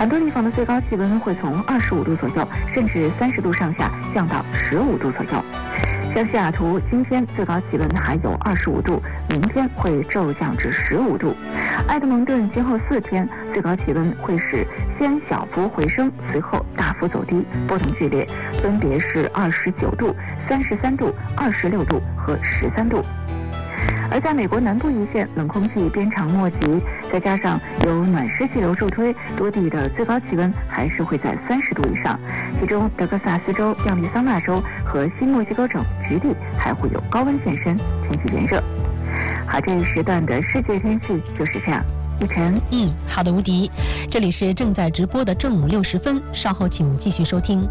很多地方的最高气温会从25度左右，甚至30度上下降到15度左右。像西雅图今天最高气温还有25度，明天会骤降至15度。埃德蒙顿今后4天最高气温会是先小幅回升，随后大幅走低，波动剧烈，分别是29度、33度、26度和13度。而在美国南部一线，冷空气鞭长莫及，再加上有暖湿气流助推，多地的最高气温还是会在30度以上。其中德克萨斯州、亚利桑那州和新墨西哥州局地还会有高温现身，天气炎热。好，这一时段的世界天气就是这样。一晨， 好的，吴迪，这里是正在直播的正午60分，稍后请继续收听。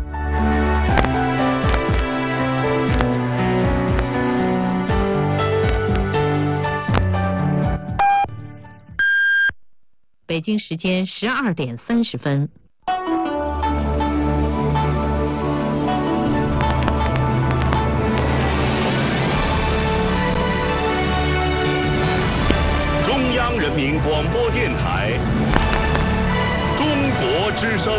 北京时间12点30分。 中央人民广播电台，中国之声。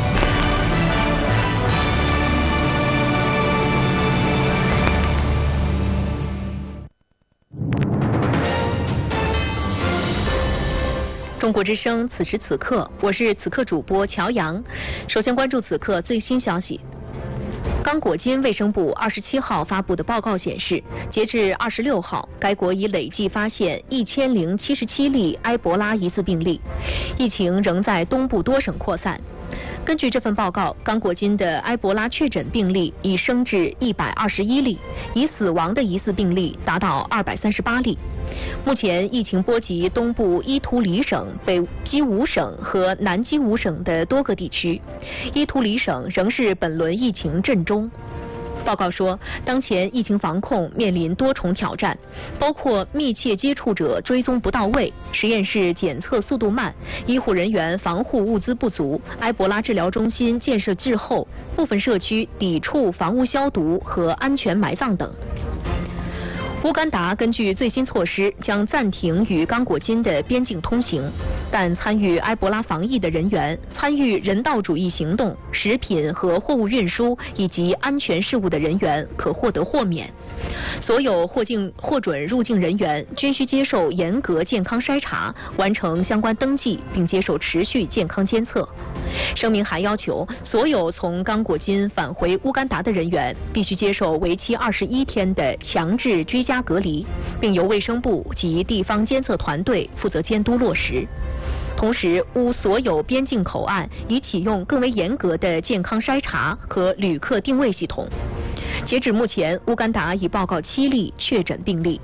中国之声，此时此刻，我是此刻主播乔阳。首先关注此刻最新消息。刚果金卫生部27号发布的报告显示，截至26号，该国已累计发现1077例埃博拉疑似病例，疫情仍在东部多省扩散。根据这份报告，刚果金的埃博拉确诊病例已升至121例，已死亡的疑似病例达到238例。目前疫情波及东部伊图里省、北基伍省和南基伍省的多个地区，伊图里省仍是本轮疫情震中。报告说，当前疫情防控面临多重挑战，包括密切接触者追踪不到位、实验室检测速度慢、医护人员防护物资不足、埃博拉治疗中心建设滞后、部分社区抵触房屋消毒和安全埋葬等。乌干达根据最新措施将暂停与刚果金的边境通行，但参与埃博拉防疫的人员、参与人道主义行动、食品和货物运输以及安全事务的人员可获得豁免。所有获准入境人员均需接受严格健康筛查，完成相关登记，并接受持续健康监测。声明还要求所有从刚果金返回乌干达的人员必须接受为期21天的强制居家隔离，并由卫生部及地方监测团队负责监督落实。同时，乌所有边境口岸已启用更为严格的健康筛查和旅客定位系统。截止目前，乌干达已报告7例确诊病例。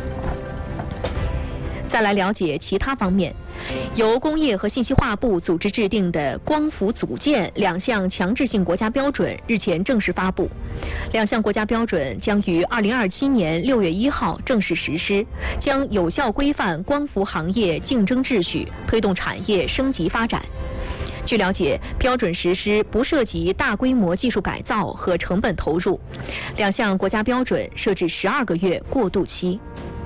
再来了解其他方面，由工业和信息化部组织制定的光伏组件2项强制性国家标准日前正式发布。2项国家标准将于2027年6月1号正式实施，将有效规范光伏行业竞争秩序，推动产业升级发展。据了解，标准实施不涉及大规模技术改造和成本投入。2项国家标准设置12个月过渡期。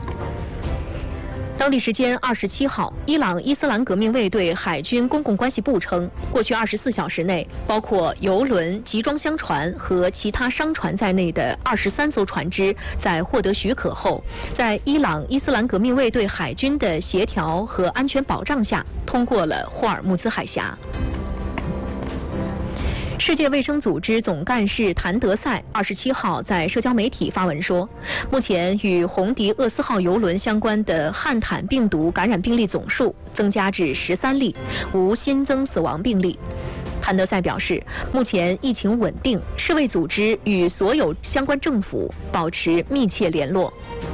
当地时间27号，伊朗伊斯兰革命卫队海军公共关系部称，过去24小时内，包括油轮、集装箱船和其他商船在内的23艘船只，在获得许可后，在伊朗伊斯兰革命卫队海军的协调和安全保障下，通过了霍尔木兹海峡。世界卫生组织总干事谭德赛27号在社交媒体发文说，目前与红迪厄斯号邮轮相关的汉坦病毒感染病例总数增加至13例，无新增死亡病例。谭德赛表示，目前疫情稳定，世卫组织与所有相关政府保持密切联络。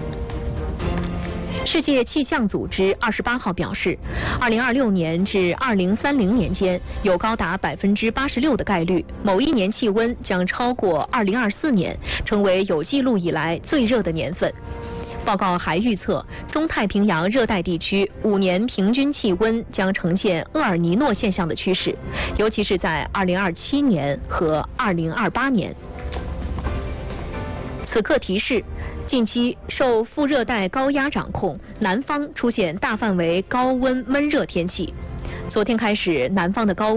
世界气象组织28号表示，2026年至2030年间，有高达86%的概率，某一年气温将超过2024年，成为有记录以来最热的年份。报告还预测，中太平洋热带地区5年平均气温将呈现厄尔尼诺现象的趋势，尤其是在2027年和2028年。此刻提示，近期受副热带高压掌控，南方出现大范围高温闷热天气。昨天开始，南方的高